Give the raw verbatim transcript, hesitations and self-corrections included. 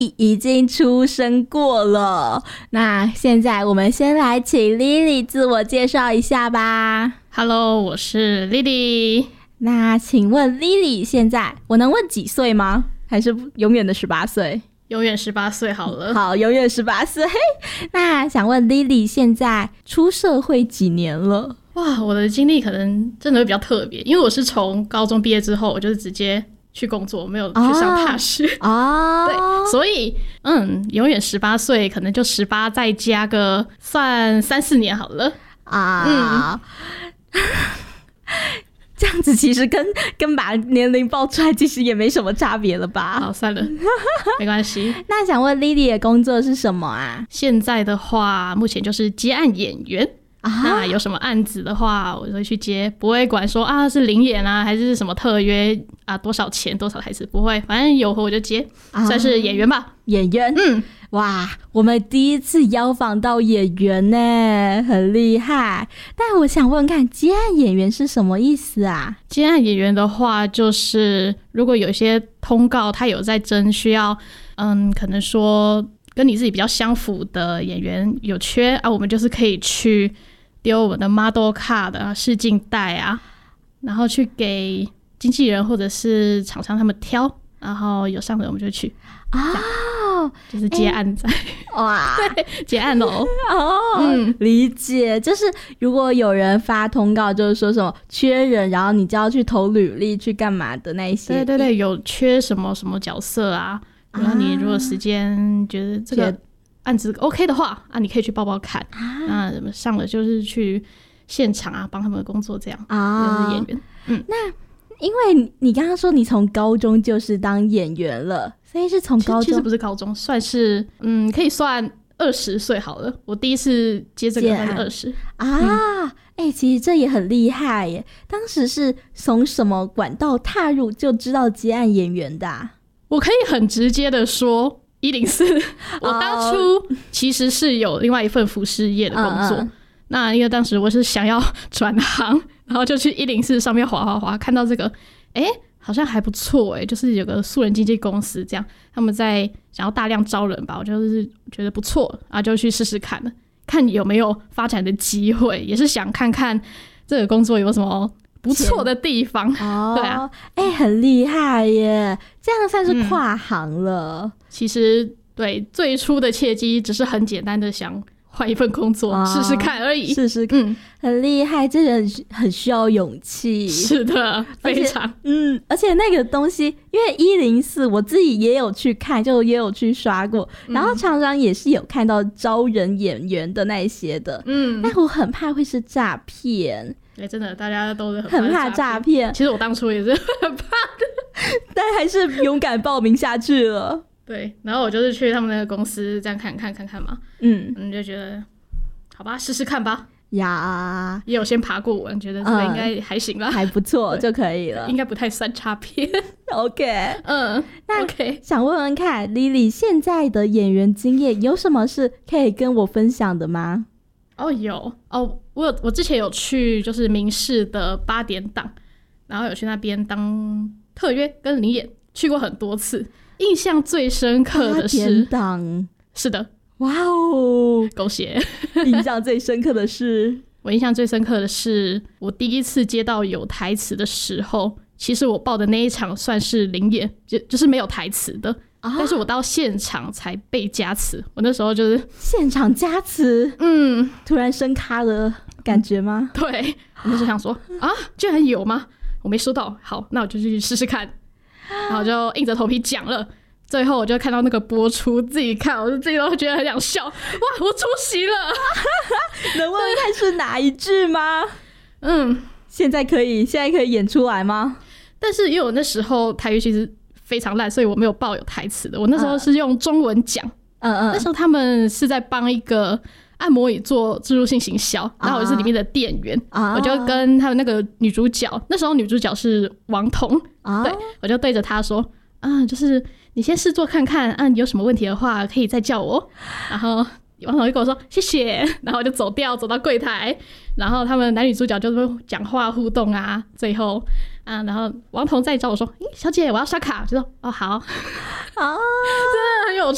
已经出生过了。那现在我们先来请 Lily 自我介绍一下吧。 Hello， 我是 Lily。 那请问 Lily 现在我能问几岁吗？还是永远的十八岁？ 永远十八岁好了。 好，永远十八岁。那想问 Lily 现在出社会几年了？ 哇，我的经历可能真的会比较特别，因为我是从高中毕业之后我就是直接去工作，没有去上大学哦。 对，所以嗯，永远十八岁可能就十八再加个算三四年好了啊。嗯这样子其实跟跟把年龄报出来其实也没什么差别了吧？ 好，算了，没关系。 那想问 Lily 的工作是什么啊？ 现在的话，目前就是接案演员。啊、那有什么案子的话，我就会去接，不会管说啊是零演啊还是什么特约啊，多少钱多少台词，不会，反正有活我就接，啊、算是演员吧。 演员，嗯，哇，我们第一次邀访到演员呢，很厉害。但我想问看，接案演员是什么意思啊？ 接案演员的话，就是如果有一些通告他有在征，需要嗯，可能说跟你自己比较相符的演员有缺啊，我们就是可以去丢我们的 model card 啊、试镜带啊，然后去给经纪人或者是厂商他们挑，然后有上的我们就去哦，就是接案仔、欸、哇，对，接案哦哦，嗯，理解，就是如果有人发通告，就是说什么缺人，然后你就要去投履历去干嘛的那一些， 对对对，有缺什么什么角色啊，然后你如果时间觉得这个案子 OK 的话啊，你可以去报报看啊，那上了就是去现场啊，帮他们的工作这样啊，就是演员。嗯， 那因为你刚刚说你从高中就是当演员了，所以是从高中， 其实不是高中，算是嗯，可以算二十岁好了。我第一次接这个算是二十啊，哎、嗯欸，其实这也很厉害耶。当时是从什么管道踏入就知道接案演员的、啊？ 我可以很直接的说。一零四，我当初其实是有另外一份服饰业的工作，嗯嗯，那因为当时我是想要转行，然后就去一零四上面滑滑滑，看到这个，哎、欸，好像还不错哎，就是有个素人经纪公司这样，他们在想要大量招人吧，我就是觉得不错，然后就去试试看了，看有没有发展的机会，也是想看看这个工作有什么不错的地方。哦，对啊， 哎、欸，很厉害耶，这样算是跨行了。嗯， 其实对最初的契机只是很简单的想换一份工作试试、哦、看而已， 试试看、嗯、很厉害，这人很需要勇气。 是的，非常嗯，而且那个东西因为一零四我自己也有去看，就也有去刷过、嗯、然后常常也是有看到招人演员的那一些的，嗯，但我很怕会是诈骗。 欸，真的大家都是很怕诈骗， 其实我当初也是很怕的但还是勇敢报名下去了。 对，然后我就是去他们那个公司这样看看看看嘛，嗯，嗯，就觉得好吧，试试看吧呀，也有先爬过文，觉得这个应该还行啦、 嗯、还不错就可以了， 应该不太算诈骗。 OK， 嗯，那 OK， 想问问看 Lily 现在的演员经验有什么是可以跟我分享的吗？ 哦，有哦，我有，我之前有去就是民视的八点档，然后有去那边当特约跟领演，去过很多次。印象最深刻的是八点档，是的， 哇哦， 狗血！ 印象最深刻的是， 我印象最深刻的是我第一次接到有台词的时候，其实我报的那一场算是领演，就就是没有台词的。啊、但是我到现场才被加词，我那时候就是现场加词，嗯，突然升咖的感觉吗？ 嗯、对，我那时候想说啊，居然有吗？我没收到，好，那我就去试试看，然后就硬着头皮讲了。最后我就看到那个播出，自己看，我就自己都觉得很想笑。哇，我出席了！ 能问问看是哪一句吗？嗯，现在可以，现在可以演出来吗？ 但是因为我那时候台语其实非常烂，所以我没有报有台词的。我那时候是用中文讲，嗯嗯，那时候他们是在帮一个按摩椅做置入性行销，然后我是里面的店员，啊、我就跟他们那个女主角，那时候女主角是王彤，啊、对，我就对着她说，啊，就是你先试做看看，啊，你有什么问题的话可以再叫我。然后王彤就跟我说谢谢，然后我就走掉，走到柜台，然后他们男女主角就讲话互动啊，最后。啊，然后王彤再找我说：“欸，小姐，我要刷卡。”就说：“哦，好，哦，真的很有